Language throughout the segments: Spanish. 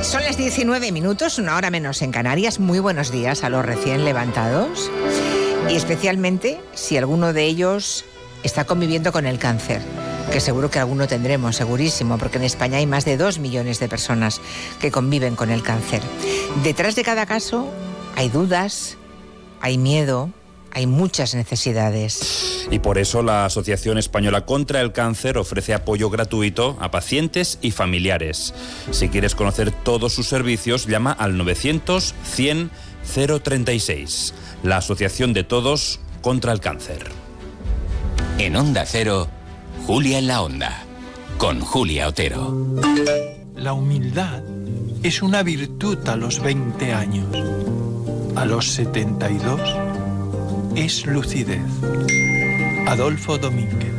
Son las 19 minutos, una hora menos en Canarias. Muy buenos días a los recién levantados. Y especialmente si alguno de ellos está conviviendo con el cáncer, que seguro que alguno tendremos, segurísimo, porque en España hay más de 2 millones de personas que conviven con el cáncer. Detrás de cada caso hay dudas, hay miedo, hay muchas necesidades. Y por eso la Asociación Española contra el Cáncer ofrece apoyo gratuito a pacientes y familiares. Si quieres conocer todos sus servicios, llama al 900 100 036. La Asociación de Todos contra el Cáncer. En Onda Cero, Julia en la Onda, con Julia Otero. La humildad es una virtud a los 20 años. A los 72 es lucidez. Adolfo Domínguez.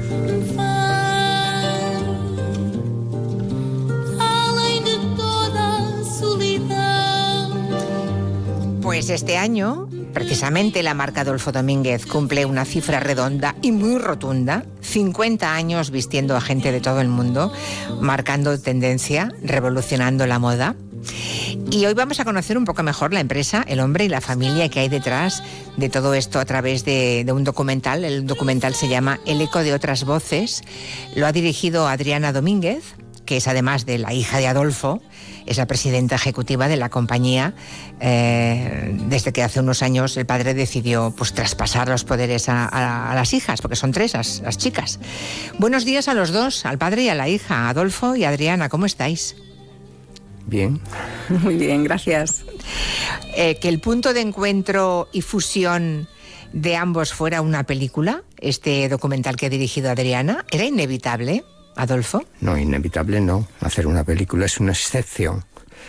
Pues este año, precisamente, la marca Adolfo Domínguez cumple una cifra redonda y muy rotunda: 50 años vistiendo a gente de todo el mundo, marcando tendencia, revolucionando la moda. Y hoy vamos a conocer un poco mejor la empresa, el hombre y la familia que hay detrás de todo esto a través de un documental. El documental se llama El eco de otras voces. Lo ha dirigido Adriana Domínguez, que es, además de la hija de Adolfo, es la presidenta ejecutiva de la compañía, desde que hace unos años el padre decidió pues traspasar los poderes a las hijas, porque son 3 las chicas. Buenos días a los dos, al padre y a la hija, Adolfo y Adriana, ¿cómo estáis? Bien. Muy bien, gracias. Que el punto de encuentro y fusión de ambos fuera una película, este documental que ha dirigido Adriana, ¿era inevitable, Adolfo? No, inevitable no. Hacer una película es una excepción.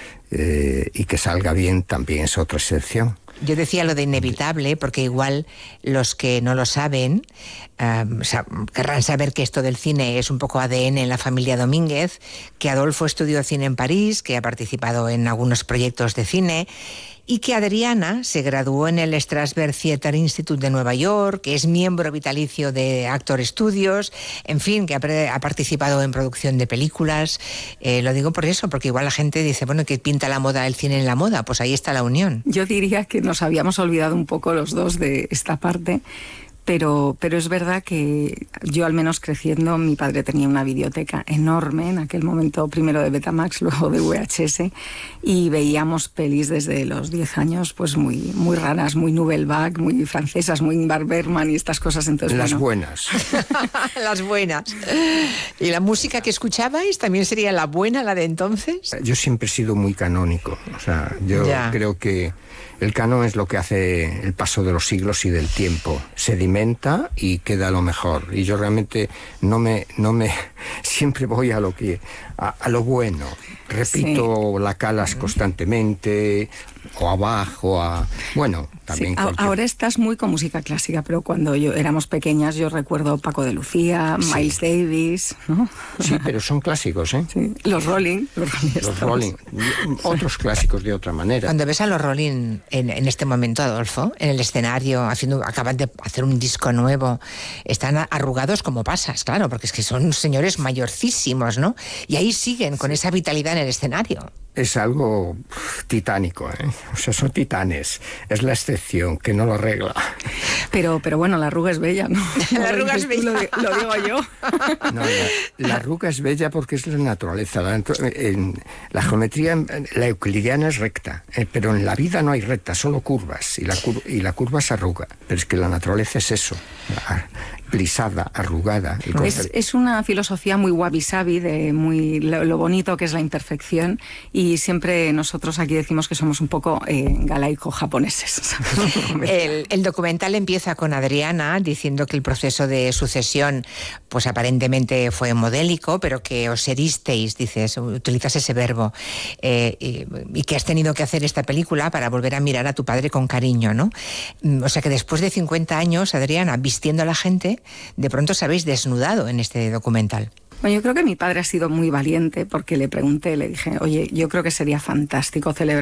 Y que salga bien también es otra excepción. Yo decía lo de inevitable porque igual los que no lo saben querrán saber que esto del cine es un poco ADN en la familia Domínguez, que Adolfo estudió cine en París, que ha participado en algunos proyectos de cine, y que Adriana se graduó en el Strasberg Theatre Institute de Nueva York, que es miembro vitalicio de Actor Studios, en fin, que ha participado en producción de películas. Lo digo por eso, porque igual la gente dice, bueno, ¿qué pinta la moda, el cine en la moda? Pues ahí está la unión. Yo diría que nos habíamos olvidado un poco los dos de esta parte. Pero es verdad que yo, al menos creciendo, mi padre tenía una videoteca enorme, en aquel momento primero de Betamax, luego de VHS, y veíamos pelis desde los 10 años, pues muy, muy raras, muy Nouvelle Vague, muy francesas, muy Ingmar Bergman y estas cosas. Entonces, las buenas. Las buenas. ¿Y la música que escuchabais también sería la buena, la de entonces? Yo siempre he sido muy canónico. O sea, yo creo que el canon es lo que hace el paso de los siglos y del tiempo. Sedimenta y queda lo mejor. Y yo realmente no me siempre voy a lo bueno. Repito la calas constantemente, o abajo, bueno, también. Sí, ahora estás muy con música clásica, pero cuando éramos pequeñas yo recuerdo Paco de Lucía, Miles Davis, ¿no? Sí, pero son clásicos, ¿eh? Sí. Los Rolling. Otros clásicos de otra manera. Cuando ves a los Rolling en este momento, Adolfo, en el escenario, acaban de hacer un disco nuevo, están arrugados como pasas, claro, porque es que son señores mayorcísimos, ¿no? Y ahí siguen con esa vitalidad en el escenario. Es algo titánico, ¿eh? O sea, son titanes. Es la excepción que no lo arregla. Pero bueno, la arruga es bella, ¿no? La arruga es bella. Lo digo yo. No, la arruga es bella porque es la naturaleza. La geometría, la euclidiana es recta, pero en la vida no hay recta, solo curvas. Y la curva se arruga. Pero es que la naturaleza es eso. Plisada, arrugada. Es una filosofía muy wabi-sabi de lo bonito que es la imperfección, y siempre nosotros aquí decimos que somos un poco galaico-japoneses. El documental empieza con Adriana diciendo que el proceso de sucesión pues aparentemente fue modélico, pero que os heristeis, utilizas ese verbo, y que has tenido que hacer esta película para volver a mirar a tu padre con cariño, ¿no? O sea que después de 50 años, Adriana, vistiendo a la gente, de pronto os habéis desnudado en este documental. Bueno, yo creo que mi padre ha sido muy valiente, porque le pregunté, le dije, oye, yo creo que sería fantástico celebrar